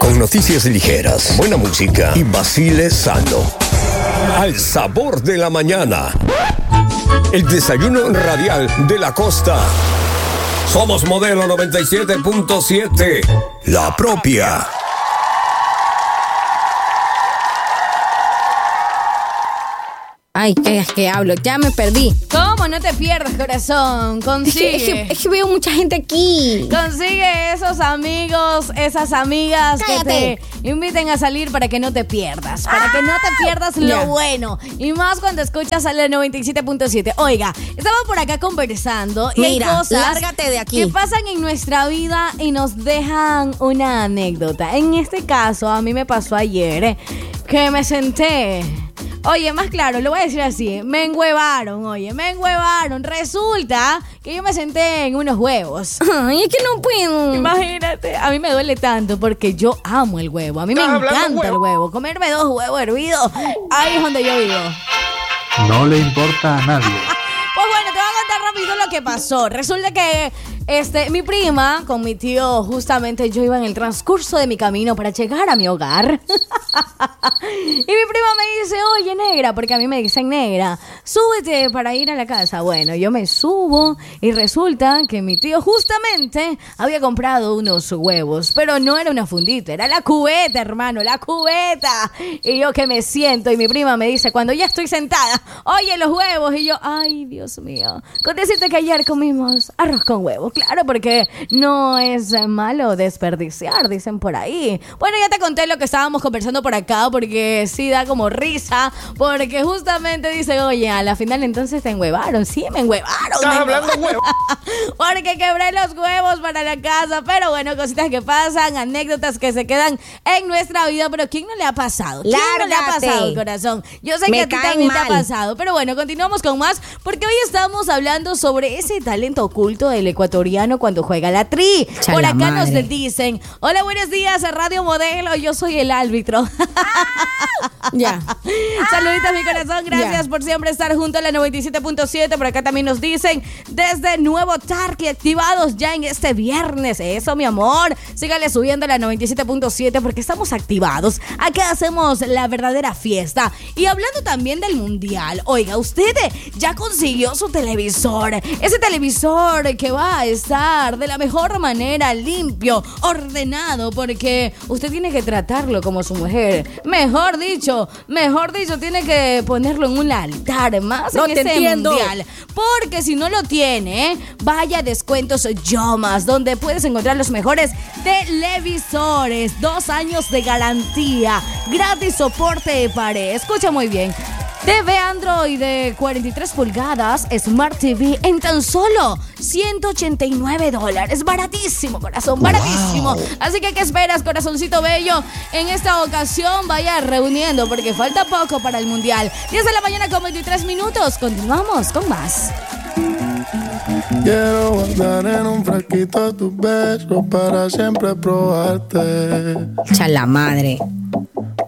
Con noticias ligeras, buena música y vacile sano. Al sabor de la mañana. El desayuno radial de la costa. Somos Modelo 97.7. La propia. Ay, ¿qué hablo? Ya me perdí. ¿Cómo no te pierdas, corazón? Consigue. Es que veo mucha gente aquí. Consigue esos amigos, esas amigas. Cállate. Que te inviten a salir para que no te pierdas. Para que no te pierdas lo bueno. Y más cuando escuchas al 97.7. Oiga, estamos por acá conversando. Y Mira, hay cosas lárgate de aquí. que pasan en nuestra vida y nos dejan una anécdota. En este caso, a mí me pasó ayer que me senté. Oye, más claro, lo voy a decir así. Me engüevaron. Resulta que yo me senté en unos huevos. Ay, es que no puedo. Imagínate, a mí me duele tanto porque yo amo el huevo. A mí me encanta el huevo. Comerme 2 huevos hervidos, ahí es donde yo vivo. No le importa a nadie. Pues bueno, te voy a contar rápido lo que pasó. Resulta que mi prima con mi tío, justamente yo iba en el transcurso de mi camino para llegar a mi hogar. Y mi prima me dice, oye, negra, porque a mí me dicen negra, súbete para ir a la casa. Bueno, yo me subo y resulta que mi tío justamente había comprado unos huevos, pero no era una fundita, era la cubeta, hermano, la cubeta. Y yo que me siento y mi prima me dice, cuando ya estoy sentada, oye, los huevos. Y yo, ay, Dios mío, con decirte que ayer comimos arroz con huevos. Claro, porque no es malo desperdiciar, dicen por ahí. Bueno, ya te conté lo que estábamos conversando por acá, porque sí da como risa, porque justamente dice, oye, a la final entonces te engüevaron. Sí, me engüevaron. ¿Estás hablando huevos? Porque quebré los huevos para la casa. Pero bueno, cositas que pasan, anécdotas que se quedan en nuestra vida. Pero ¿quién no le ha pasado? ¿Quién no le ha pasado, corazón? Yo sé que a ti también te ha pasado. Pero bueno, continuamos con más, porque hoy estamos hablando sobre ese talento oculto del ecuatoriano cuando juega la tri. Por acá nos dicen, hola, buenos días a Radio Modelo, yo soy el árbitro. Ya. Saluditos, mi corazón, gracias por siempre estar junto a la 97.7. Por acá también nos dicen, desde Nuevo Tarqui, activados ya en este viernes. Eso, mi amor, sígale subiendo a la 97.7 porque estamos activados. Acá hacemos la verdadera fiesta. Y hablando también del mundial, oiga, usted ya consiguió su televisor, ese televisor que va a estar de la mejor manera, limpio, ordenado, porque usted tiene que tratarlo como su mujer. Mejor dicho, tiene que ponerlo en un altar más no en te este entiendo. mundial. Porque si no lo tiene, vaya a Descuentos Yomas, donde puedes encontrar los mejores televisores, 2 años de garantía, gratis soporte de pared. Escucha muy bien. TV Android de 43 pulgadas, Smart TV en tan solo $189. Baratísimo, corazón, baratísimo. Wow. Así que, ¿qué esperas, corazoncito bello? En esta ocasión vaya reuniendo porque falta poco para el mundial. 10 de la mañana con 23 minutos. Continuamos con más. Quiero guardar en un frasquito tus besos para siempre probarte. Echa la madre.